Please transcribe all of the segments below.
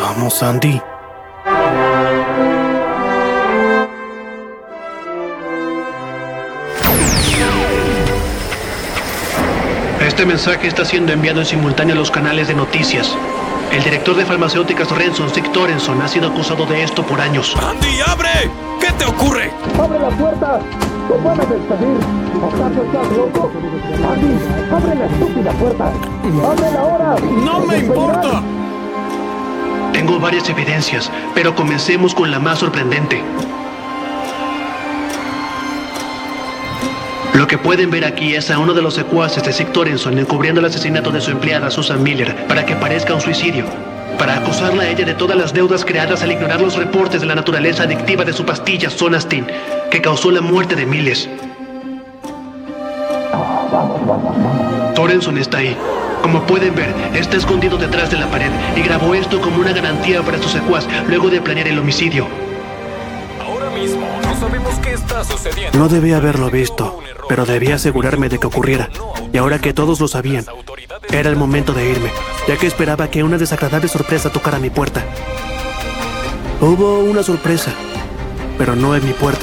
Vamos, Andy. Este mensaje está siendo enviado en simultáneo a los canales de noticias. El director de farmacéuticas Renson, Sig Torenson, ha sido acusado de esto por años. ¡Andy, abre! ¿Qué te ocurre? ¡Abre la puerta! ¡Te van a despedir! ¿Acaso estás loco? Andy, abre la estúpida puerta. ¡Ábrela ahora! ¡No me importa! Tengo varias evidencias, pero comencemos con la más sorprendente. Lo que pueden ver aquí es a uno de los secuaces de Sig Torenson encubriendo el asesinato de su empleada Susan Miller para que parezca un suicidio, para acusarla a ella de todas las deudas creadas al ignorar los reportes de la naturaleza adictiva de su pastilla Sonastin, que causó la muerte de miles. Torenson está ahí. Como pueden ver, está escondido detrás de la pared y grabó esto como una garantía para su secuaz luego de planear el homicidio. Ahora mismo no sabemos qué está sucediendo. No debía haberlo visto, pero debía asegurarme de que ocurriera. Y ahora que todos lo sabían, era el momento de irme, ya que esperaba que una desagradable sorpresa tocara mi puerta. Hubo una sorpresa, pero no en mi puerta.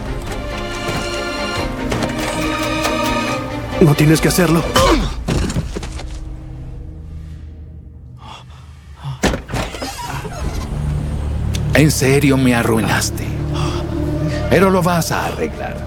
No tienes que hacerlo. En serio me arruinaste. Pero lo vas a arreglar.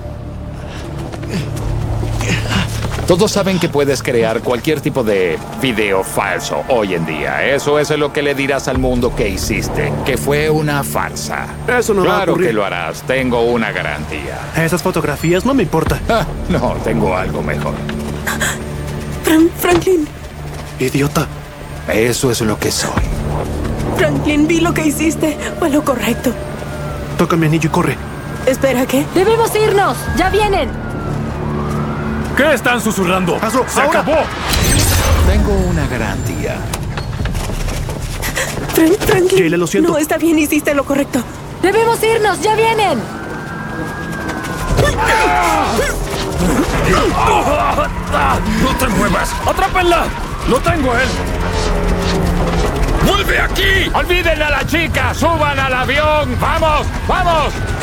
Todos saben que puedes crear cualquier tipo de video falso hoy en día. Eso es lo que le dirás al mundo que hiciste, que fue una farsa. Eso no va a Claro ocurrir. que lo harás. Tengo una garantía. Esas fotografías no me importan. No, tengo algo mejor. Franklin. Idiota. Eso es lo que soy. Franklin, vi lo que hiciste. Fue lo correcto. Toca mi anillo y corre. Espera, ¿qué? ¡Debemos irnos! ¡Ya vienen! ¿Qué están susurrando? Hazlo, ¡Se ahora. acabó! Tengo una garantía. Franklin. Jayla, lo siento. No, está bien, hiciste lo correcto. ¡Debemos irnos! ¡Ya vienen! ¡No te muevas! ¡Atrápenla! ¡Lo tengo a él! ¡Vuelve aquí! ¡Olviden a la chica! ¡Suban al avión! ¡Vamos! ¡Vamos!